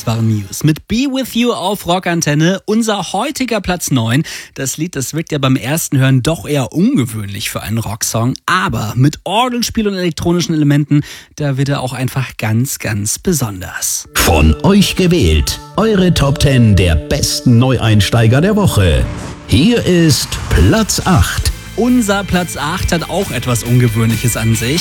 Das war Muse mit Be With You auf Rockantenne. Unser heutiger Platz 9. Das Lied, das wirkt ja beim ersten Hören doch eher ungewöhnlich für einen Rocksong. Aber mit Orgelspiel und elektronischen Elementen, da wird er auch einfach ganz, ganz besonders. Von euch gewählt. Eure Top 10 der besten Neueinsteiger der Woche. Hier ist Platz 8. Unser Platz 8 hat auch etwas Ungewöhnliches an sich.